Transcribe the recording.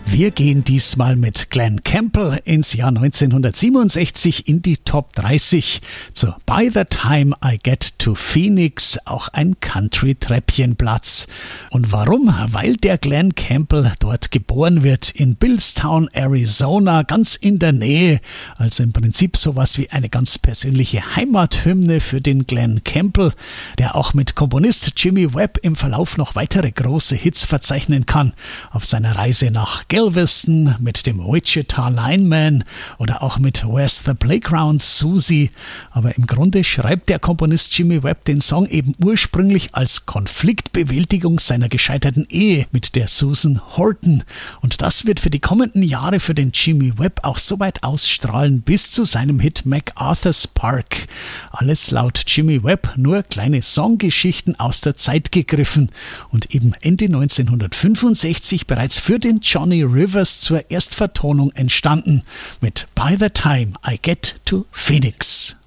Wir gehen diesmal mit Glen Campbell ins Jahr 1967 in die Top 30 zu By the Time I Get to Phoenix, auch ein Country-Treppchenplatz. Und warum? Weil der Glen Campbell dort geboren wird, in Billstown, Arizona, ganz in der Nähe. Also im Prinzip sowas wie eine ganz persönliche Heimathymne für den Glen Campbell, der auch mit Komponist Jimmy Webb im Verlauf noch weitere große Hits verzeichnen kann. Auf seiner Reise nach Galveston, mit dem Wichita Lineman oder auch mit Where's the Playground Susie. Aber im Grunde schreibt der Komponist Jimmy Webb den Song eben ursprünglich als Konfliktbewältigung seiner gescheiterten Ehe mit der Susan Horton. Und das wird für die kommenden Jahre für den Jimmy Webb auch so weit ausstrahlen bis zu seinem Hit MacArthur's Park. Alles laut Jimmy Webb nur kleine Songgeschichten aus der Zeit gegriffen und eben Ende 1965 bereits für den Johnny Rivers zur Erstvertonung entstanden mit By the Time I Get to Phoenix.